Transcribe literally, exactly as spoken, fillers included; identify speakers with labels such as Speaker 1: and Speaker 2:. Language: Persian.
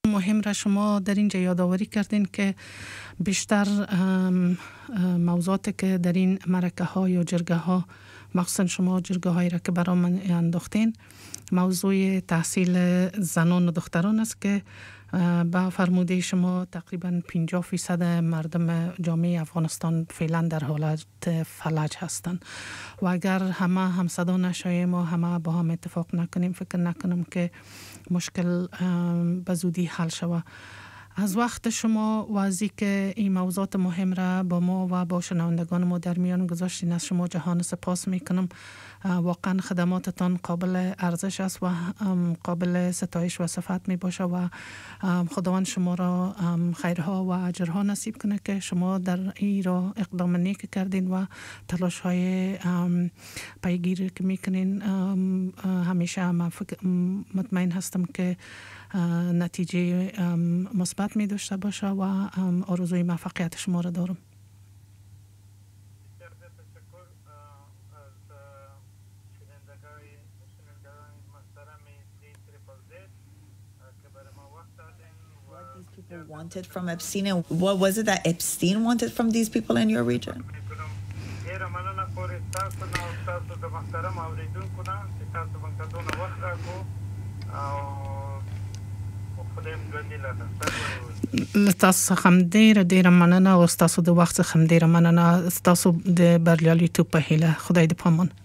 Speaker 1: مهم را شما در اینجا یادآوری کردین که بیشتر موضوعاتی که در این مرکه ها یا جرگه ها، مخصوصا شما جرگه هایی را که برای من انداختین، موضوع تحصیل زنان و دختران است که با فرموده شما تقریبا پنجاه فیصد مردم جامعه افغانستان فعلا در حالت فلج هستند و اگر همه همصدا نشویم و همه با هم اتفاق نکنیم، فکر نکنم که مشکل به زودی حل شود. از وقت شما واضحی که این موضوعات مهم را با ما و با شنوندگان ما در میان گذاشتین، از شما جهان سپاس میکنم. واقعا خدماتتان قابل ارزش است و قابل ستایش و صفت می باشه و خداوند شما را خیرها و اجرها نصیب کنه که شما در این را اقدام نیک کردین و تلاش های پیگیری که میکنین همیشه مطمئن هستم که نتیجه مثبت می داشته باشه و آرزوی موفقیت شما را دارم.
Speaker 2: Wanted from Epstein, and what was it that Epstein wanted from these people in your region?
Speaker 1: تاسو هم ډیر ډیر مننه او تاسو د وخت څخه ډیر مننه. تاسو د بریالیتوب په هیله. خدای دې پامان.